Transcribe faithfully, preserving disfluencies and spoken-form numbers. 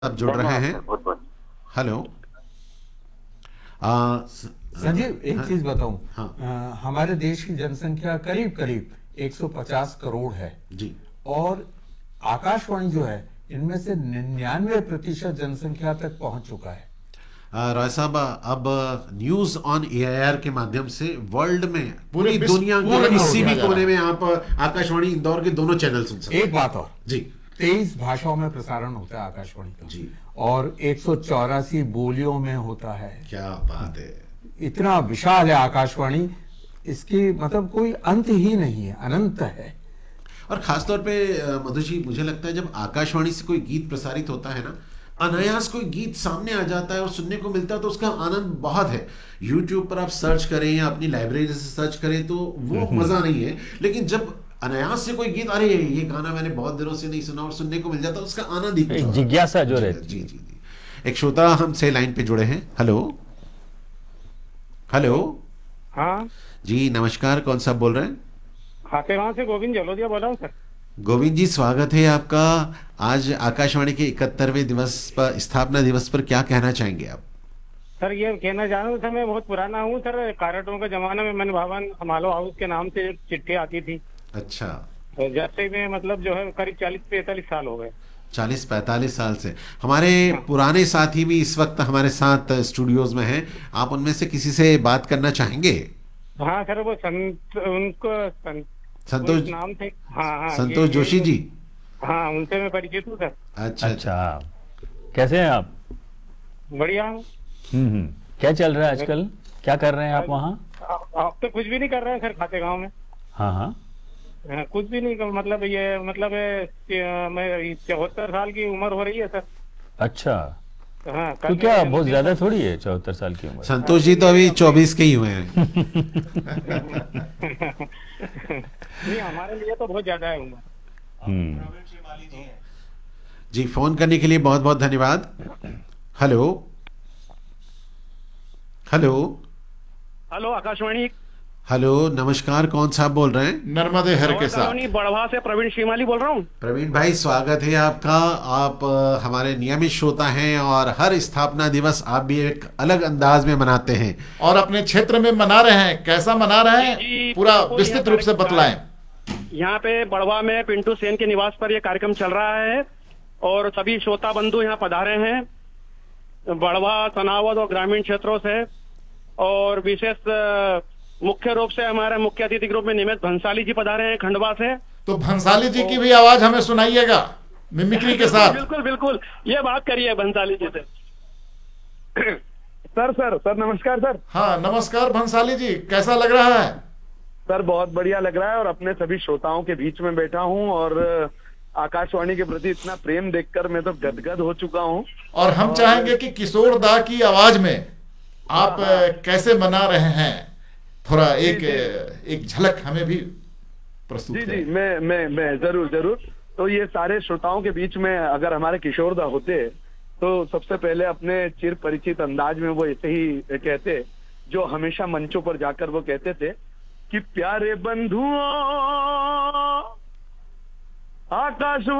आप जुड़ रहे धन्यवाद हैं। सर, बहुत बहुत। हेलो। आ, स- संजीव, एक हाँ, चीज बताऊं। हाँ। अ, हमारे देश की जनसंख्या करीब करीब एक सौ पचास करोड़ है। जी। और आकाशवाणी जो है इनमें से निन्यानवे प्रतिशत जनसंख्या तक पहुंच चुका है। आ, रॉय साहब, अब न्यूज ऑन एआईआर के माध्यम से वर्ल्ड में, पूरे पूरी विश्व दुनिया पूरे के में किसी सुना भी जा कोने रहा में है। आप आकाशवाणी इंदौर के दोनों चैनल सुन सकते एक हैं। बात और, जी तेईस भाषाओं में प्रसारण होता है आकाशवाणी का। जी। और एक सौ चौरासी बोलियों में होता है। क्या बात है। इतना विशाल है आकाशवाणी, इसकी मतलब कोई अंत ही नहीं है, अनंत है। और खासतौर पे अ, मधु जी, मुझे लगता है जब आकाशवाणी से कोई गीत प्रसारित होता है ना, अनायास कोई गीत सामने आ जाता है और सुनने को मिलता है, तो उसका आनंद बहुत है। यूट्यूब पर आप सर्च करें या अपनी लाइब्रेरी से सर्च करें तो वो मजा नहीं है, लेकिन जब अनायास से कोई गीत, अरे ये गाना मैंने बहुत दिनों से नहीं सुना, और सुनने को मिल जाता है, उसका आनंद ही कुछ एक और है। जिज्ञासा जो जी रहती जी है। जी जी। एक श्रोता हमसे लाइन पे जुड़े हैं। हेलो। हेलो। हाँ, जी नमस्कार, कौन सा बोल रहे हैं? खातेगांव से गोविंद जलोदिया बोल रहा हूँ सर। गोविंद जी, स्वागत है आपका। आज आकाशवाणी के इकहत्तरवें दिवस पर, स्थापना दिवस पर क्या कहना चाहेंगे आप? सर ये कहना चाह रहा हूँ सर, मैं बहुत पुराना हूँ सर। कारटों के जमाने में मन भवन हमालो हाउस के नाम से एक चिट्ठी आती थी। अच्छा। तो जैसे में मतलब जो है करीब चालीस पैंतालीस साल हो गए। चालीस पैंतालीस साल से हमारे पुराने साथी भी इस वक्त हमारे साथ स्टूडियोज में हैं। आप उनमें से किसी से बात करना चाहेंगे? हाँ सर, वो संत उनको संत संतोष वो एक नाम थे। हाँ हाँ, संतोष ये- जोशी ये- जी। हाँ, उनसे मैं परिचित हूँ सर। अच्छा अच्छा। अच्छा, कैसे हैं आप? बढ़िया हूँ। हम्म हम्म क्या चल रहा है आजकल? क्या कर रहे हैं आप वहाँ? आप आप तो कुछ भी नहीं कर रहे हैं सर खातेगांव में। हाँ हाँ। हाँ, कुछ भी नहीं कर, मतलब ये मतलब है, मैं चौहत्तर साल की उम्र हो रही है सर। अच्छा, हाँ, तो कल क्या मेरे बहुत जन्मदिन ज्यादा पर- थोड़ी है चौहत्तर साल की उम्र? संतोष जी तो अभी चौबीस के ही हुए हैं। नहीं, हमारे लिए तो बहुत ज्यादा है उम्र। हम्म जी, फोन करने के लिए बहुत बहुत धन्यवाद। Hello. Hello. Hello Akashvani. Hello, नमस्कार, कौन साहब बोल रहे हैं? नर्मदे हर के साथ। कॉलोनी बड़वा से प्रवीण शिमाली बोल रहा हूँ। प्रवीण भाई, स्वागत है आपका। आप अ, हमारे नियमित श्रोता हैं और हर स्थापना दिवस आप भी एक अलग अंदाज में मनाते हैं। और अपने क्षेत्र में मना रहे हैं, कैसा मना रहे हैं जी, पूरा बिल्कुल, विस्तृत यह रूप से कार्यक्रम- बतलाएं। यहाँ पे बड़वा में पिंटू सेन के निवास पर यह कार्यक्रम चल रहा है और सभी श्रोता बंधु यहाँ पधारे हैं बड़वा, तनावद और ग्रामीण क्षेत्रों से। और विशेष अ, मुख्य रूप से हमारे मुख्य अतिथि के रूप में निमित भंसाली जी पधारे हैं खंडवा से। तो भंसाली जी की भी आवाज हमें सुनाइएगा मिमिक्री के साथ। बिल्कुल बिल्कुल, ये बात करिए भंसाली जी से। सर सर सर नमस्कार सर। हाँ नमस्कार भंसाली जी, कैसा लग रहा है? सर बहुत बढ़िया लग रहा है और अपने सभी श्रोताओं के बीच में बैठा हूँ और आकाशवाणी के प्रति इतना प्रेम देखकर मैं तो गदगद हो चुका हूँ। और हम चाहेंगे कि किशोर दा की आवाज में आप अ, कैसे मना रहे हैं, थोड़ा एक एक झलक हमें भी प्रस्तुत जी जी, करें। मैं मैं मैं जरूर जरूर। तो ये सारे श्रोताओं के बीच में अगर हमारे किशोर दा होते तो सबसे पहले अपने चिर परिचित अंदाज में वो ऐसे ही कहते जो हमेशा मंचों पर जाकर वो कहते थे कि प्यारे बंधुओं आकाश